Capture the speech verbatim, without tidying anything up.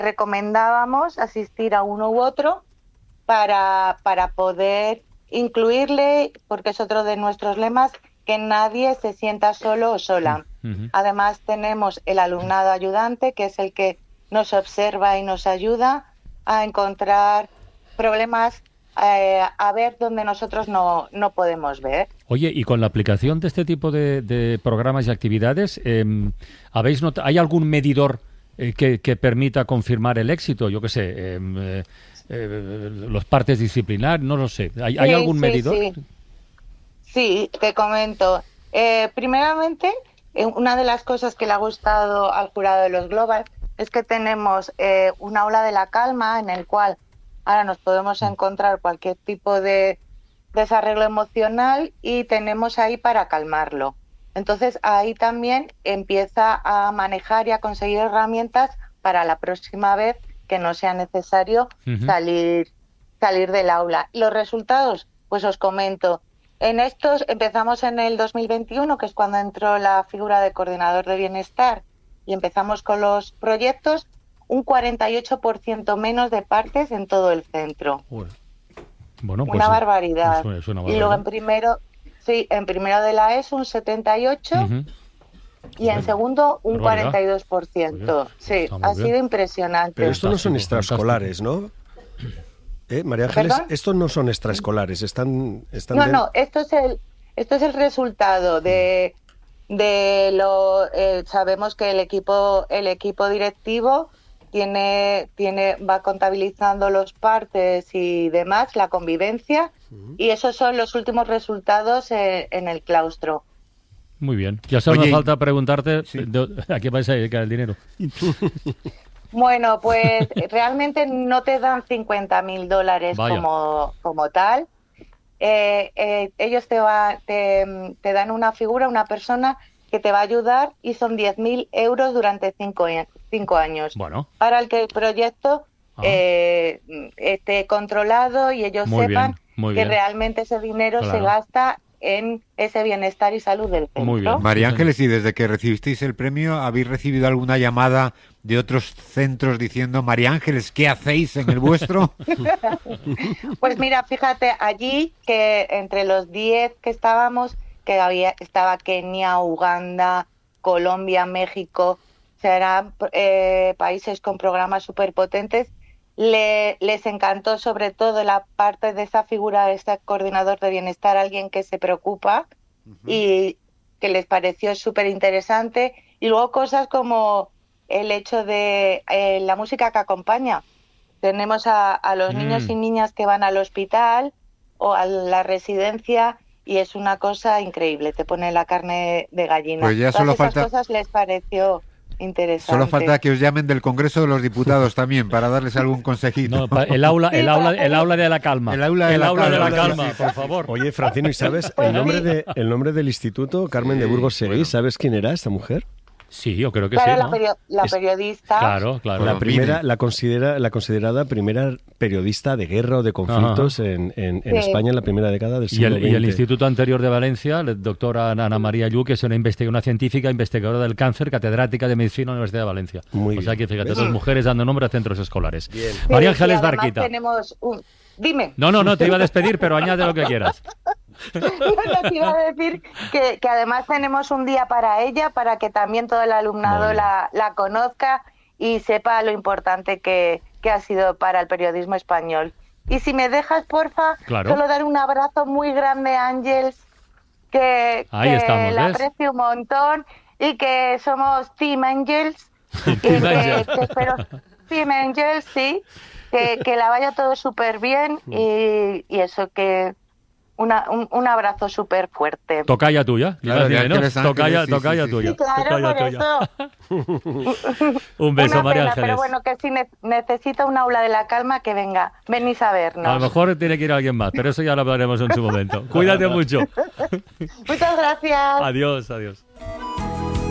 recomendábamos asistir a uno u otro para, para poder incluirle, porque es otro de nuestros lemas, que nadie se sienta solo o sola. Uh-huh. Además tenemos el alumnado ayudante, que es el que nos observa y nos ayuda a encontrar problemas, eh, a ver donde nosotros no, no podemos ver. Oye, y con la aplicación de este tipo de, de programas y actividades, eh, ¿habéis not- ¿hay algún medidor eh, que, que permita confirmar el éxito? Yo qué sé, eh, eh, eh, los partes disciplinares, no lo sé. ¿Hay, sí, ¿hay algún sí, medidor? Sí. Sí, te comento. Eh, primeramente, eh, una de las cosas que le ha gustado al jurado de los Global es que tenemos eh, un aula de la calma en el cual ahora nos podemos encontrar cualquier tipo de desarreglo emocional y tenemos ahí para calmarlo. Entonces, ahí también empieza a manejar y a conseguir herramientas para la próxima vez que no sea necesario uh-huh. salir, salir del aula. Los resultados, pues os comento. En estos empezamos en el dos mil veintiuno, que es cuando entró la figura de coordinador de bienestar, y empezamos con los proyectos, un cuarenta y ocho por ciento menos de partes en todo el centro. Bueno, bueno pues una, barbaridad. Es, es una barbaridad. Y luego en primero, sí, en primero de la ESO un setenta y ocho por ciento, uh-huh. y bueno, en segundo un barbaridad. cuarenta y dos por ciento. Sí, ha sido impresionante. Pero esto no son extraescolares, ¿no? ¿Eh, María Ángeles? ¿Perdón? Estos no son extraescolares, están... están no, de... no, esto es el esto es el resultado de, de lo... Eh, sabemos que el equipo el equipo directivo tiene tiene va contabilizando los partes y demás, la convivencia, uh-huh. y esos son los últimos resultados en, en el claustro. Muy bien. Ya solo me falta preguntarte sí. de, a qué vais a dedicar el dinero. Bueno, pues realmente no te dan cincuenta mil dólares como, como tal. Eh, eh, ellos te, va, te, te dan una figura, una persona que te va a ayudar y son diez mil euros durante cinco, cinco años. Bueno. Para el que el proyecto ah. eh, esté controlado y ellos muy sepan bien, muy que bien. realmente ese dinero claro. se gasta en ese bienestar y salud del centro. Muy bien. María Ángeles, y desde que recibisteis el premio, ¿habéis recibido alguna llamada de otros centros diciendo, María Ángeles, ¿qué hacéis en el vuestro? Pues mira, fíjate, allí que entre los diez que estábamos, que había estaba Kenia, Uganda, Colombia, México, o sea, eran eh, países con programas súper potentes. Le, les encantó sobre todo la parte de esa figura de este coordinador de bienestar, alguien que se preocupa uh-huh. y que les pareció súper interesante. Y luego cosas como el hecho de eh, la música que acompaña. Tenemos a, a los mm. niños y niñas que van al hospital o a la residencia y es una cosa increíble, te pone la carne de gallina. Pues ya Todas solo esas falta... cosas les pareció... interesante. Solo falta que os llamen del Congreso de los Diputados también para darles algún consejito. No, el aula, el aula, el aula de la calma. El aula de, el la, aula calma, de la calma, sí, sí. por favor. Oye, Francino, ¿y sabes el nombre de el nombre del instituto? Carmen de Burgos Seguí, bueno. ¿Sabes quién era esta mujer? Sí, yo creo que claro, sí, la, ¿no? perio- la es, periodista. Claro, claro. La primera, la considera, la considerada primera periodista de guerra o de conflictos en, en, en sí. España en la primera década del siglo y el, veinte. Y el instituto anterior de Valencia, la doctora Ana María Lluc, que es una investigadora, una científica investigadora del cáncer, catedrática de medicina en la Universidad de Valencia. Muy o sea que fíjate, ¿ves? dos mujeres dando nombre a centros escolares. Bien. María Sí, Ángeles y Barquita. Tenemos un... Dime. No, no, no, te iba a despedir, pero añade lo que quieras. Yo te iba a decir que, que además tenemos un día para ella, para que también todo el alumnado la, la conozca y sepa lo importante que, que ha sido para el periodismo español. Y si me dejas, porfa, claro. solo dar un abrazo muy grande a Ángels, que, Ahí que estamos, la ¿ves? aprecio un montón y que somos Team Angels. y Team que, Angels. que espero, Team Angels, sí, que, que la vaya todo súper bien y, y eso que... Una, un, un abrazo súper fuerte. Tocaya tuya. Claro, Bien, ¿no? Ángeles, Tocaya, sí, tocaya sí, sí, tuya. Sí, claro, tocaya por tuya. eso. Un beso, Una María pena, Ángeles. pero bueno, que si ne- necesita un aula de la calma, que venga, venís a vernos. A lo mejor tiene que ir alguien más, pero eso ya lo hablaremos en su momento. Cuídate mucho. Muchas gracias. Adiós, adiós.